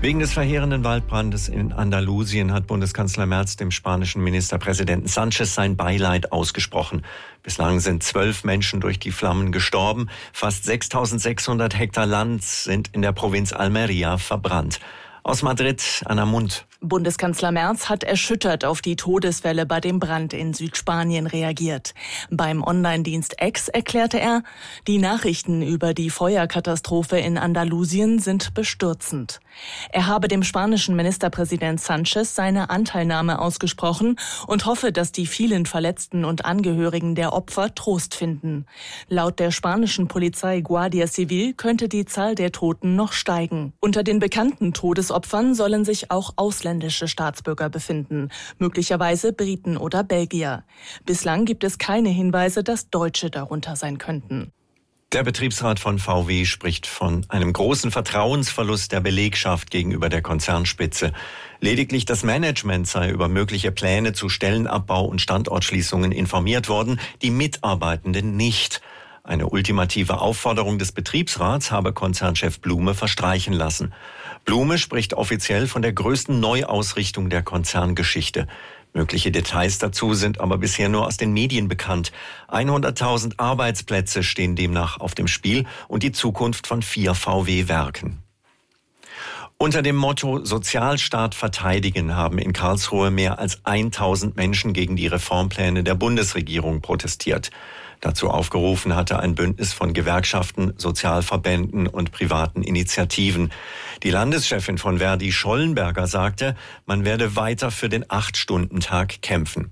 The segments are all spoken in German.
Wegen des verheerenden Waldbrandes in Andalusien hat Bundeskanzler Merz dem spanischen Ministerpräsidenten Sánchez sein Beileid ausgesprochen. Bislang sind 12 Menschen durch die Flammen gestorben. Fast 6.600 Hektar Land sind in der Provinz Almería verbrannt. Aus Madrid, Anna Mund. Bundeskanzler Merz hat erschüttert auf die Todeswelle bei dem Brand in Südspanien reagiert. Beim Online-Dienst X erklärte er, die Nachrichten über die Feuerkatastrophe in Andalusien sind bestürzend. Er habe dem spanischen Ministerpräsident Sánchez seine Anteilnahme ausgesprochen und hoffe, dass die vielen Verletzten und Angehörigen der Opfer Trost finden. Laut der spanischen Polizei Guardia Civil könnte die Zahl der Toten noch steigen. Unter den bekannten Todesopfern sollen sich auch ausländische Staatsbürger befinden, möglicherweise Briten oder Belgier. Bislang gibt es keine Hinweise, dass Deutsche darunter sein könnten. Der Betriebsrat von VW spricht von einem großen Vertrauensverlust der Belegschaft gegenüber der Konzernspitze. Lediglich das Management sei über mögliche Pläne zu Stellenabbau und Standortschließungen informiert worden, die Mitarbeitenden nicht. Eine ultimative Aufforderung des Betriebsrats habe Konzernchef Blume verstreichen lassen. Blume spricht offiziell von der größten Neuausrichtung der Konzerngeschichte. Mögliche Details dazu sind aber bisher nur aus den Medien bekannt. 100.000 Arbeitsplätze stehen demnach auf dem Spiel und die Zukunft von 4 VW-Werken. Unter dem Motto Sozialstaat verteidigen haben in Karlsruhe mehr als 1.000 Menschen gegen die Reformpläne der Bundesregierung protestiert. Dazu aufgerufen hatte ein Bündnis von Gewerkschaften, Sozialverbänden und privaten Initiativen. Die Landeschefin von Verdi, Schollenberger, sagte, man werde weiter für den 8-Stunden-Tag kämpfen.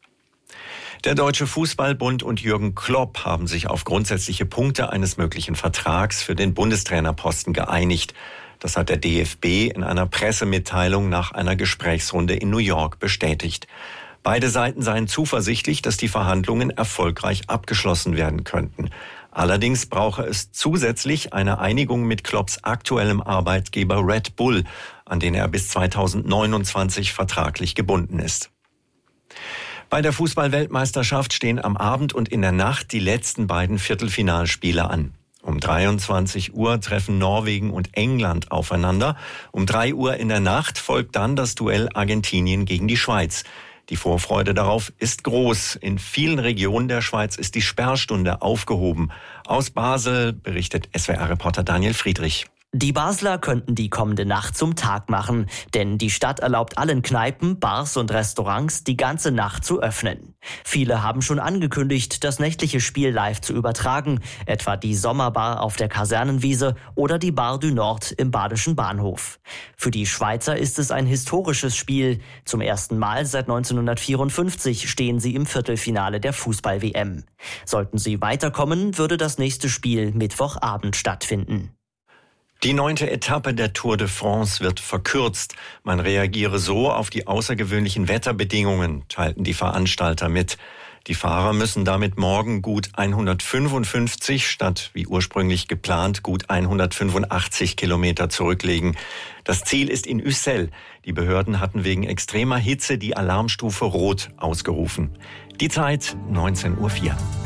Der Deutsche Fußballbund und Jürgen Klopp haben sich auf grundsätzliche Punkte eines möglichen Vertrags für den Bundestrainerposten geeinigt. Das hat der DFB in einer Pressemitteilung nach einer Gesprächsrunde in New York bestätigt. Beide Seiten seien zuversichtlich, dass die Verhandlungen erfolgreich abgeschlossen werden könnten. Allerdings brauche es zusätzlich eine Einigung mit Klopps aktuellem Arbeitgeber Red Bull, an den er bis 2029 vertraglich gebunden ist. Bei der Fußball-Weltmeisterschaft stehen am Abend und in der Nacht die letzten beiden Viertelfinalspiele an. Um 23 Uhr treffen Norwegen und England aufeinander. Um 3 Uhr in der Nacht folgt dann das Duell Argentinien gegen die Schweiz. Die Vorfreude darauf ist groß. In vielen Regionen der Schweiz ist die Sperrstunde aufgehoben. Aus Basel berichtet SWR-Reporter Daniel Friedrich. Die Basler könnten die kommende Nacht zum Tag machen, denn die Stadt erlaubt allen Kneipen, Bars und Restaurants, die ganze Nacht zu öffnen. Viele haben schon angekündigt, das nächtliche Spiel live zu übertragen, etwa die Sommerbar auf der Kasernenwiese oder die Bar du Nord im Badischen Bahnhof. Für die Schweizer ist es ein historisches Spiel. Zum ersten Mal seit 1954 stehen sie im Viertelfinale der Fußball-WM. Sollten sie weiterkommen, würde das nächste Spiel Mittwochabend stattfinden. Die 9. Etappe der Tour de France wird verkürzt. Man reagiere so auf die außergewöhnlichen Wetterbedingungen, teilten die Veranstalter mit. Die Fahrer müssen damit morgen gut 155 statt wie ursprünglich geplant gut 185 Kilometer zurücklegen. Das Ziel ist in Ussel. Die Behörden hatten wegen extremer Hitze die Alarmstufe Rot ausgerufen. Die Zeit 19:04 Uhr.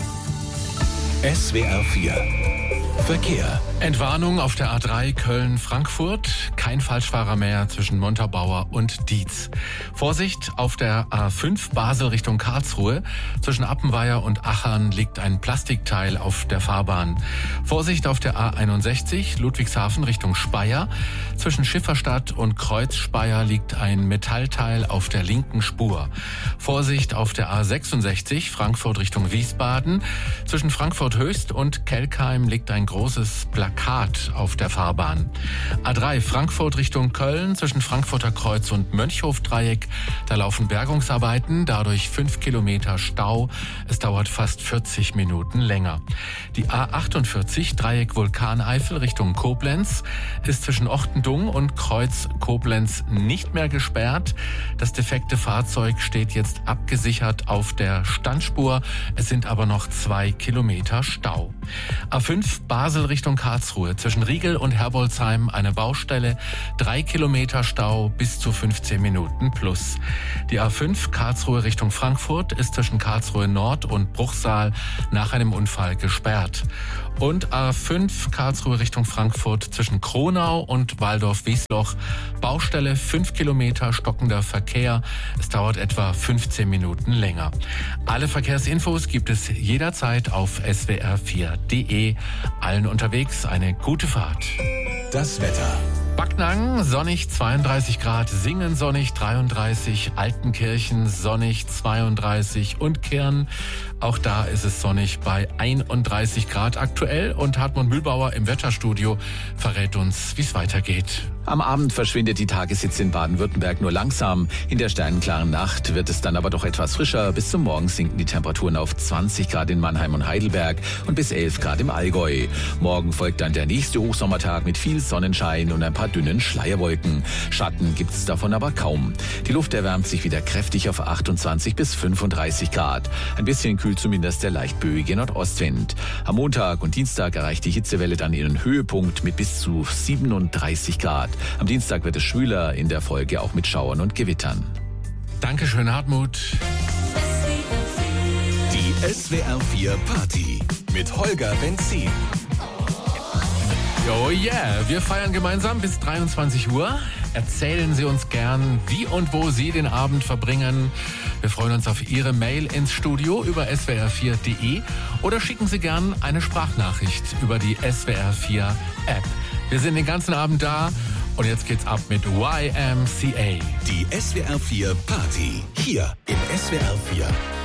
SWR 4 Verkehr. Entwarnung auf der A3 Köln-Frankfurt. Kein Falschfahrer mehr zwischen Montabaur und Dietz. Vorsicht auf der A5 Basel Richtung Karlsruhe. Zwischen Appenweier und Achern liegt ein Plastikteil auf der Fahrbahn. Vorsicht auf der A61 Ludwigshafen Richtung Speyer. Zwischen Schifferstadt und Kreuz-Speyer liegt ein Metallteil auf der linken Spur. Vorsicht auf der A66 Frankfurt Richtung Wiesbaden. Zwischen Frankfurt Höchst und Kelkheim liegt ein großes Plakat auf der Fahrbahn. A3 Frankfurt Richtung Köln zwischen Frankfurter Kreuz und Mönchhof-Dreieck. Da laufen Bergungsarbeiten, dadurch 5 Kilometer Stau. Es dauert fast 40 Minuten länger. Die A48 Dreieck Vulkaneifel Richtung Koblenz ist zwischen Ochtendung und Kreuz Koblenz nicht mehr gesperrt. Das defekte Fahrzeug steht jetzt abgesichert auf der Standspur. Es sind aber noch 2 Kilometer Stau. A5 Basel Richtung Karlsruhe. Zwischen Riegel und Herbolzheim eine Baustelle. 3 Kilometer Stau bis zu 15 Minuten plus. Die A5 Karlsruhe Richtung Frankfurt ist zwischen Karlsruhe Nord und Bruchsal nach einem Unfall gesperrt. Und A5 Karlsruhe Richtung Frankfurt zwischen Kronau und Waldorf-Wiesloch. Baustelle 5 Kilometer, stockender Verkehr. Es dauert etwa 15 Minuten länger. Alle Verkehrsinfos gibt es jederzeit auf swr4.de. Allen unterwegs eine gute Fahrt. Das Wetter. Backnang sonnig 32 Grad, Singen sonnig 33, Altenkirchen sonnig 32 und Kirn, auch da ist es sonnig bei 31 Grad aktuell und Hartmut Mühlbauer im Wetterstudio verrät uns, wie es weitergeht. Am Abend verschwindet die Tageshitze in Baden-Württemberg nur langsam. In der sternenklaren Nacht wird es dann aber doch etwas frischer. Bis zum Morgen sinken die Temperaturen auf 20 Grad in Mannheim und Heidelberg und bis 11 Grad im Allgäu. Morgen folgt dann der nächste Hochsommertag mit viel Sonnenschein und ein paar dünnen Schleierwolken. Schatten gibt es davon aber kaum. Die Luft erwärmt sich wieder kräftig auf 28 bis 35 Grad. Ein bisschen kühlt zumindest der leicht böige Nordostwind. Am Montag und Dienstag erreicht die Hitzewelle dann ihren Höhepunkt mit bis zu 37 Grad. Am Dienstag wird es schwüler, in der Folge auch mit Schauern und Gewittern. Dankeschön, Hartmut. Die SWR 4 Party mit Holger Benzin. Oh yeah, wir feiern gemeinsam bis 23 Uhr. Erzählen Sie uns gern, wie und wo Sie den Abend verbringen. Wir freuen uns auf Ihre Mail ins Studio über swr4.de oder schicken Sie gern eine Sprachnachricht über die SWR4 App. Wir sind den ganzen Abend da und jetzt geht's ab mit YMCA. Die SWR 4 Party hier im SWR 4